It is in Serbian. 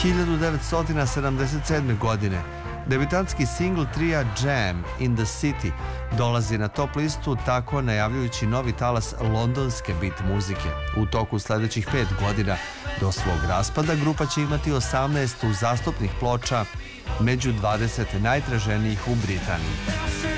1977. godine debitantski singl trija Jam in the City dolazi na top listu, tako najavljujući novi talas londonske beat muzike. U toku sledećih 5 godina do svog raspada grupa će imati 18 uzastopnih ploča među 20 najtraženijih u Britaniji.